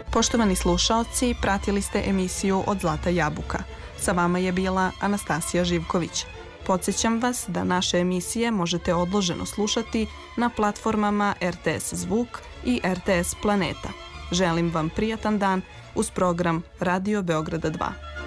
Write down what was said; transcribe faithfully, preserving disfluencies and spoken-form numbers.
Poštovani slušaoci, pratili ste emisiju Od Zlata jabuka. Sa vama je bila Anastasija Živković. Podsjećam vas da naše emisije možete odloženo slušati na platformama R T S Zvuk i R T S Planeta. Želim vam prijatan dan uz program Radio Beograda dva.